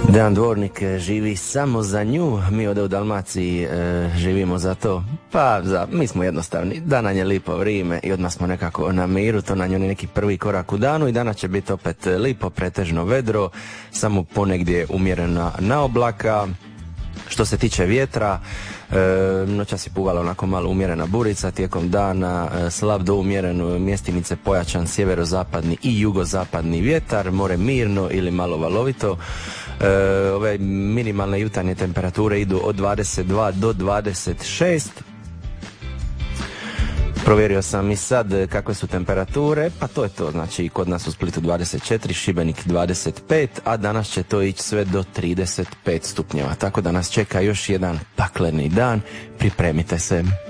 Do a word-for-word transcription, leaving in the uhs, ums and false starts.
Dejan Dvornik živi samo za nju, mi ovdje u Dalmaciji e, živimo za to. Pa za, mi smo jednostavni, da nam je lipo vrime i odmah smo nekako na miru, to nam je neki prvi korak u danu i danas će biti opet lipo, pretežno vedro, samo ponegdje umjerena na oblaka. Što se tiče vjetra, e, noćas je puvala onako malo umjerena burica, tijekom dana e, slab do umjeren, mjestimice pojačan sjeverozapadni i jugozapadni vjetar, more mirno ili malo valovito. E, ove minimalne jutarnje temperature idu od dvadeset dva do dvadeset šest. Provjerio sam i sad kakve su temperature, pa to je to, znači kod nas u Splitu dvadeset četiri, Šibenik dvadeset pet, a danas će to ići sve do trideset pet stupnjeva, tako da nas čeka još jedan pakleni dan, pripremite se.